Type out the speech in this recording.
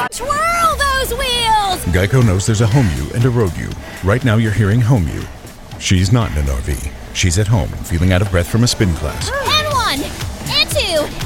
Twirl those wheels! Geico knows there's a home you and a road you. Right now you're hearing home you. She's not in an RV. She's at home, feeling out of breath from a spin class. And one, and two,